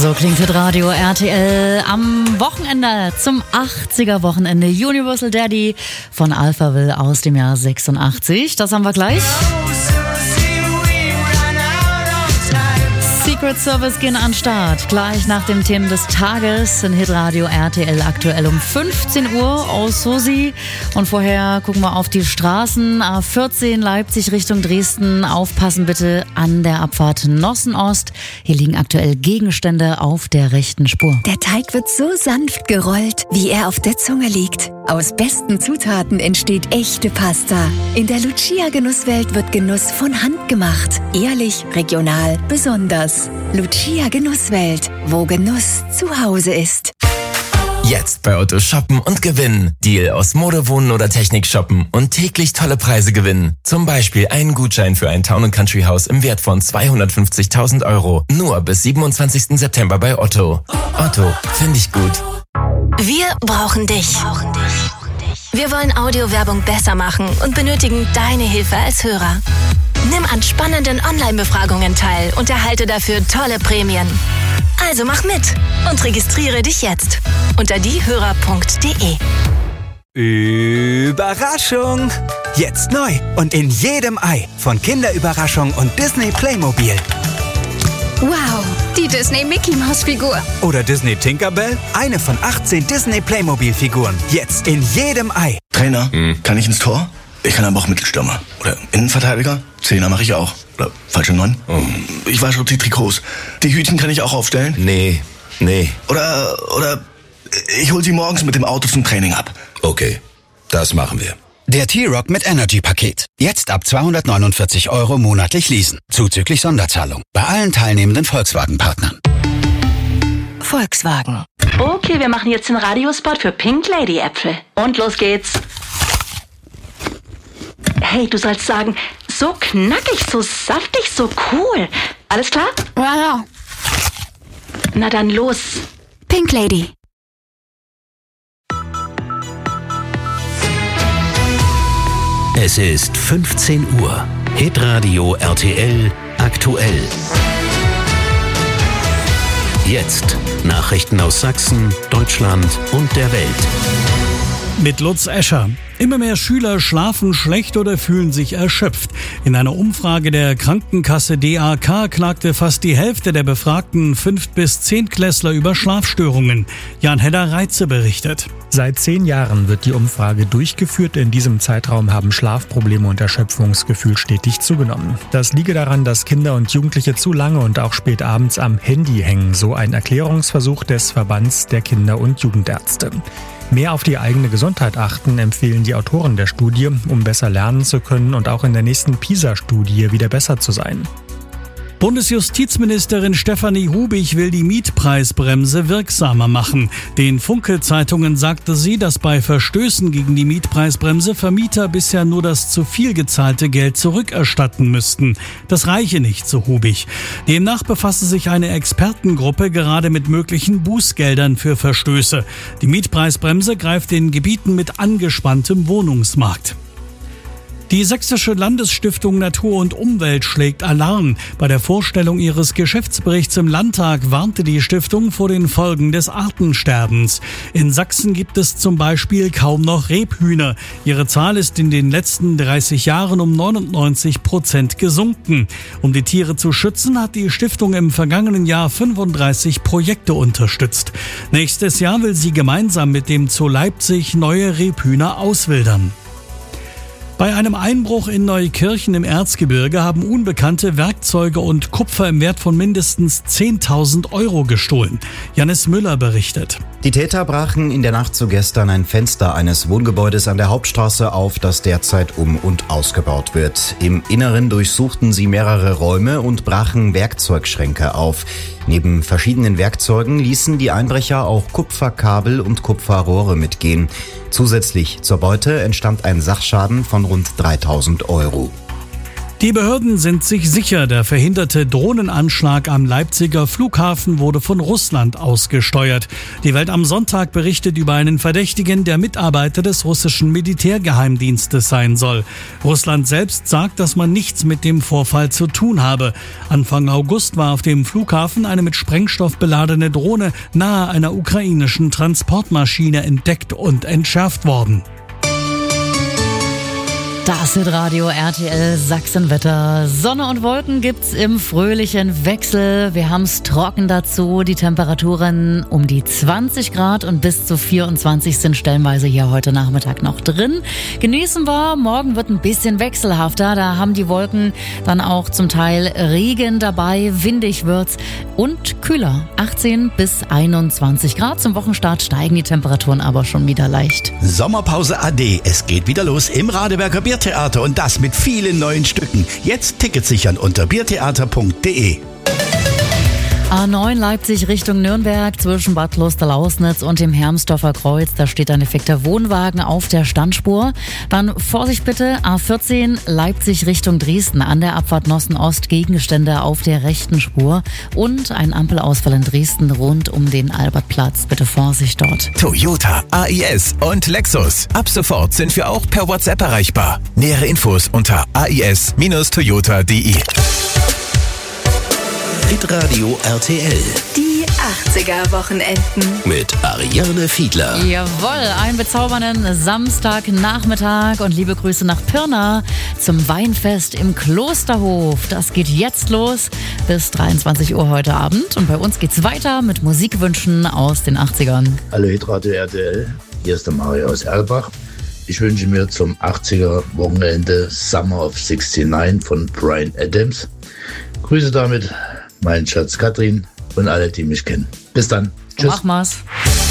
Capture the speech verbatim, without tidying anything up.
So klingt Hitradio R T L am Wochenende zum achtziger-Wochenende. Universal Daddy von Alphaville aus dem Jahr sechsundachtzig. Das haben wir gleich. Secret Service gehen an Start. Gleich nach dem Themen des Tages in Hitradio R T L aktuell um fünfzehn Uhr aus Susi. Und vorher gucken wir auf die Straßen. A vierzehn Leipzig Richtung Dresden. Aufpassen bitte an der Abfahrt Nossen-Ost. Hier liegen aktuell Gegenstände auf der rechten Spur. Der Teig wird so sanft gerollt, wie er auf der Zunge liegt. Aus besten Zutaten entsteht echte Pasta. In der Lucia-Genusswelt wird Genuss von Hand gemacht. Ehrlich, regional, besonders. Lucia Genusswelt, wo Genuss zu Hause ist. Jetzt bei Otto shoppen und gewinnen. Deal aus Mode, Wohnen oder Technik shoppen und täglich tolle Preise gewinnen. Zum Beispiel einen Gutschein für ein Town and Country Haus im Wert von zweihundertfünfzigtausend Euro. Nur bis siebenundzwanzigsten September bei Otto. Otto, finde ich gut. Wir brauchen dich. Wir wollen Audiowerbung besser machen und benötigen deine Hilfe als Hörer. Nimm an spannenden Online-Befragungen teil und erhalte dafür tolle Prämien. Also mach mit und registriere dich jetzt unter diehörer punkt de. Überraschung! Jetzt neu und in jedem Ei von Kinderüberraschung und Disney Playmobil. Wow, die Disney Mickey Maus Figur. Oder Disney Tinkerbell, eine von achtzehn Disney Playmobil Figuren. Jetzt in jedem Ei. Trainer, hm. kann ich ins Tor? Ich kann aber auch Mittelstürmer. Oder Innenverteidiger? Zehner mache ich auch. Oder falsche Neun? Oh. Ich wasche die Trikots. Die Hütchen kann ich auch aufstellen? Nee, nee. Oder, oder ich hol sie morgens mit dem Auto zum Training ab. Okay, das machen wir. Der T-Rock mit Energy-Paket. Jetzt ab zweihundertneunundvierzig Euro monatlich leasen. Zuzüglich Sonderzahlung. Bei allen teilnehmenden Volkswagen-Partnern. Volkswagen. Okay, wir machen jetzt den Radiospot für Pink Lady Äpfel. Und los geht's. Hey, du sollst sagen, so knackig, so saftig, so cool. Alles klar? Ja, ja. Na dann los. Pink Lady. Es ist fünfzehn Uhr. Hitradio R T L aktuell. Jetzt Nachrichten aus Sachsen, Deutschland und der Welt. Mit Lutz Escher. Immer mehr Schüler schlafen schlecht oder fühlen sich erschöpft. In einer Umfrage der Krankenkasse D A K klagte fast die Hälfte der befragten Fünft- bis Zehntklässler über Schlafstörungen. Jan-Hedda Reitze berichtet. Seit zehn Jahren wird die Umfrage durchgeführt. In diesem Zeitraum haben Schlafprobleme und Erschöpfungsgefühl stetig zugenommen. Das liege daran, dass Kinder und Jugendliche zu lange und auch spät abends am Handy hängen, so ein Erklärungsversuch des Verbands der Kinder- und Jugendärzte. Mehr auf die eigene Gesundheit achten, empfehlen die Autoren der Studie, um besser lernen zu können und auch in der nächsten PISA-Studie wieder besser zu sein. Bundesjustizministerin Stefanie Hubig will die Mietpreisbremse wirksamer machen. Den Funke-Zeitungen sagte sie, dass bei Verstößen gegen die Mietpreisbremse Vermieter bisher nur das zu viel gezahlte Geld zurückerstatten müssten. Das reiche nicht, so Hubig. Demnach befasse sich eine Expertengruppe gerade mit möglichen Bußgeldern für Verstöße. Die Mietpreisbremse greift in Gebieten mit angespanntem Wohnungsmarkt. Die Sächsische Landesstiftung Natur und Umwelt schlägt Alarm. Bei der Vorstellung ihres Geschäftsberichts im Landtag warnte die Stiftung vor den Folgen des Artensterbens. In Sachsen gibt es zum Beispiel kaum noch Rebhühner. Ihre Zahl ist in den letzten dreißig Jahren um neunundneunzig Prozent gesunken. Um die Tiere zu schützen, hat die Stiftung im vergangenen Jahr fünfunddreißig Projekte unterstützt. Nächstes Jahr will sie gemeinsam mit dem Zoo Leipzig neue Rebhühner auswildern. Bei einem Einbruch in Neukirchen im Erzgebirge haben Unbekannte Werkzeuge und Kupfer im Wert von mindestens zehntausend Euro gestohlen. Janis Müller berichtet. Die Täter brachen in der Nacht zu gestern ein Fenster eines Wohngebäudes an der Hauptstraße auf, das derzeit um- und ausgebaut wird. Im Inneren durchsuchten sie mehrere Räume und brachen Werkzeugschränke auf. Neben verschiedenen Werkzeugen ließen die Einbrecher auch Kupferkabel und Kupferrohre mitgehen. Zusätzlich zur Beute entstand ein Sachschaden von rund dreitausend Euro. Die Behörden sind sich sicher, der verhinderte Drohnenanschlag am Leipziger Flughafen wurde von Russland ausgesteuert. Die Welt am Sonntag berichtet über einen Verdächtigen, der Mitarbeiter des russischen Militärgeheimdienstes sein soll. Russland selbst sagt, dass man nichts mit dem Vorfall zu tun habe. Anfang August war auf dem Flughafen eine mit Sprengstoff beladene Drohne nahe einer ukrainischen Transportmaschine entdeckt und entschärft worden. Das ist Radio R T L Sachsenwetter. Sonne und Wolken gibt's im fröhlichen Wechsel. Wir haben's trocken dazu. Die Temperaturen um die zwanzig Grad und bis zu vierundzwanzig sind stellenweise hier heute Nachmittag noch drin. Genießen wir. Morgen wird ein bisschen wechselhafter. Da haben die Wolken dann auch zum Teil Regen dabei. Windig wird's und kühler. achtzehn bis einundzwanzig Grad. Zum Wochenstart steigen die Temperaturen aber schon wieder leicht. Sommerpause A D. Es geht wieder los im Radeberger Bier Biertheater und das mit vielen neuen Stücken. Jetzt Tickets sichern unter biertheater punkt de. A neun Leipzig Richtung Nürnberg zwischen Bad Klosterlausnitz und dem Hermsdorfer Kreuz. Da steht ein defekter Wohnwagen auf der Standspur. Dann Vorsicht bitte, A vierzehn Leipzig Richtung Dresden an der Abfahrt Nossen-Ost Gegenstände auf der rechten Spur. Und ein Ampelausfall in Dresden rund um den Albertplatz. Bitte Vorsicht dort. Toyota, A I S und Lexus. Ab sofort sind wir auch per WhatsApp erreichbar. Nähere Infos unter a i s Bindestrich toyota punkt de. Hitradio R T L. Die achtziger-Wochenenden. Mit Ariane Fiedler. Jawohl, einen bezaubernden Samstagnachmittag und liebe Grüße nach Pirna zum Weinfest im Klosterhof. Das geht jetzt los bis dreiundzwanzig Uhr heute Abend und bei uns geht's weiter mit Musikwünschen aus den achtzigern. Hallo Hitradio R T L, hier ist der Mario aus Erlbach. Ich wünsche mir zum achtziger-Wochenende Summer of neunundsiebzig von Bryan Adams. Grüße damit meinen Schatz Katrin und alle, die mich kennen. Bis dann. Tschüss. Mach mal's.